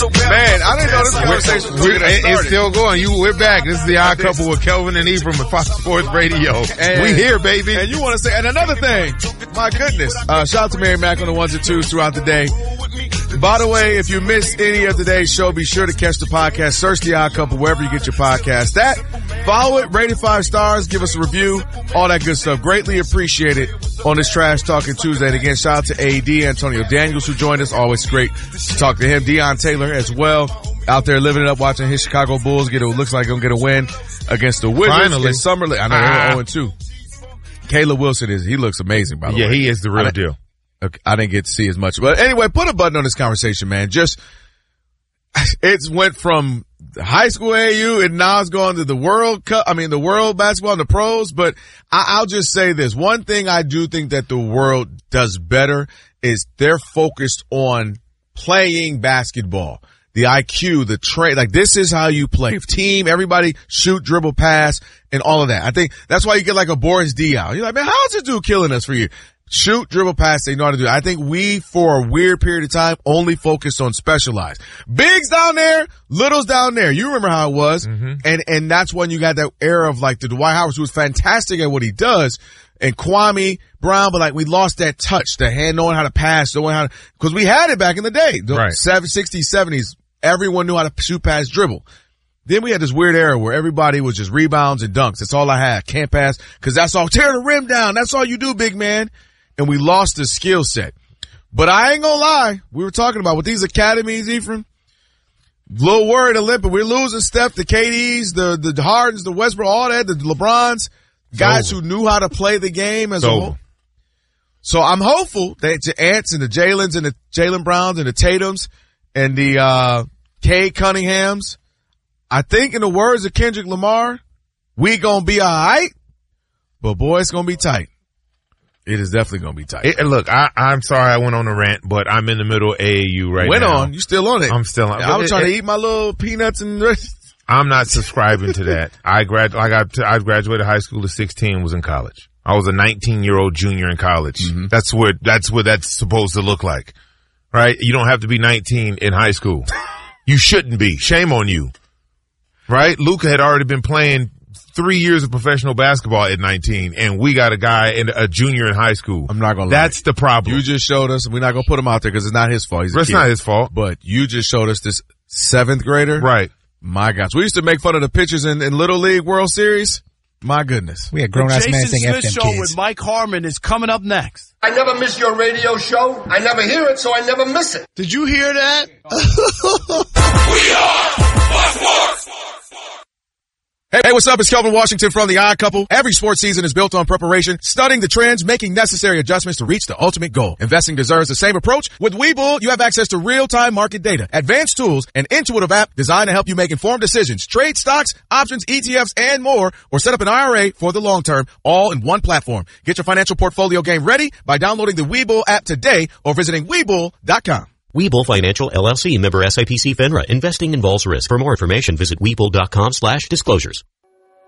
Man, I didn't know this conversation was it's still going. We're back. This is the Odd Couple with Kelvin and Ephraim at Fox Sports Radio. We here, baby. And you want to say, and another thing, my goodness, shout out to Mary Mack on the ones and twos throughout the day. By the way, if you missed any of today's show, be sure to catch the podcast. Search the Odd Couple wherever you get your podcast. Follow it, rate it 5 stars, give us a review, all that good stuff. Greatly appreciate it on this Trash Talking Tuesday. And again, shout out to AD, Antonio Daniels, who joined us. Always great to talk to him. Deion Taylor as well, out there living it up, watching his Chicago Bulls looks like going to get a win against the Wizards. Finally. In Summer League. I know they're 0-2. Caleb Wilson he looks amazing, by the way. Yeah, he is the real deal. I didn't get to see as much. But anyway, put a button on this conversation, man. It went from high school AAU and now it's going to the World Cup. I mean, the World Basketball and the pros. But I'll just say this. One thing I do think that the world does better is they're focused on playing basketball. The IQ, the trade, like this is how you play. Team, everybody shoot, dribble, pass, and all of that. I think that's why you get like a Boris Diaw. You're like, man, how's this dude killing us for you? Shoot, dribble, pass, they know how to do it. I think we, for a weird period of time, only focused on specialized. Bigs down there, littles down there. You remember how it was. Mm-hmm. And that's when you got that era of like the Dwight Howard, who was fantastic at what he does, and Kwame Brown, but like we lost that touch, the hand, knowing how to pass, knowing how to, cause we had it back in the day. The 60s, 70s, everyone knew how to shoot, pass, dribble. Then we had this weird era where everybody was just rebounds and dunks. That's all I had. Can't pass, cause that's all, tear the rim down. That's all you do, big man. And we lost the skill set. But I ain't gonna lie. We were talking about with these academies, Ephraim, a little worried Olympic. We're losing Steph, the KDs, the Hardens, the Westbrook, all that, the LeBrons, guys who knew how to play the game as a whole. So I'm hopeful that the Ants and the Jalen's and the Jaylen Browns and the Tatums and the Cade Cunninghams, I think in the words of Kendrick Lamar, we gonna be all right, but boy, it's gonna be tight. It is definitely going to be tight. Look, I'm sorry I went on a rant, but I'm in the middle of AAU right now. Went on. You still on it. I'm still on. I was trying to eat my little peanuts and I'm not subscribing to that. I graduated high school at 16, was in college. I was a 19-year-old junior in college. Mm-hmm. That's what that's supposed to look like. Right? You don't have to be 19 in high school. You shouldn't be. Shame on you. Right? Luka had already been playing 3 years of professional basketball at 19, and we got a guy a junior in high school. I'm not gonna lie. That's the problem. You just showed us, we're not gonna put him out there because it's not his fault. It's not his fault. But you just showed us this 7th grader. Right. My gosh. We used to make fun of the pitchers in Little League World Series. My goodness. We had grown-ass men saying F them Jason Smith Show with Mike Harmon is coming up next. I never miss your radio show. I never hear it, so I never miss it. Did you hear that? We are Fox Sports. Hey, what's up? It's Kelvin Washington from The Odd Couple. Every sports season is built on preparation, studying the trends, making necessary adjustments to reach the ultimate goal. Investing deserves the same approach. With Webull, you have access to real-time market data, advanced tools, an intuitive app designed to help you make informed decisions, trade stocks, options, ETFs, and more, or set up an IRA for the long term, all in one platform. Get your financial portfolio game ready by downloading the Webull app today or visiting Webull.com. Webull Financial LLC, member SIPC FINRA. Investing involves risk. For more information, visit Webull.com/disclosures.